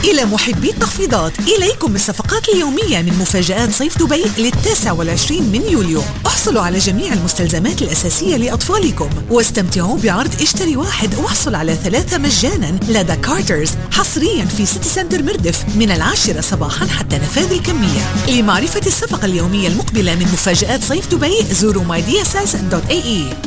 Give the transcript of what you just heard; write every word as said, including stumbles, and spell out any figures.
إلى محبي التخفيضات، إليكم الصفقات اليومية من مفاجآت صيف دبي للتاسع والعشرين من يوليو. احصلوا على جميع المستلزمات الأساسية لأطفالكم واستمتعوا بعرض اشتري واحد واحصل على ثلاثة مجانا لدى كارترز، حصريا في سيتي سنتر مردف من العاشرة صباحا حتى نفاذ الكمية. لمعرفة الصفقة اليومية المقبلة من مفاجآت صيف دبي زوروا ماي دي اس اس دوت اي اي.